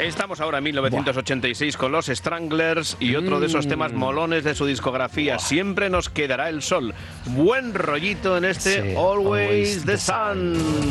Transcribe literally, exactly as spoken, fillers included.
Estamos ahora en mil novecientos ochenta y seis con los Stranglers y otro de esos temas molones de su discografía. Buah. Siempre nos quedará el sol. Buen rollito en este sí, Always, Always the Sun.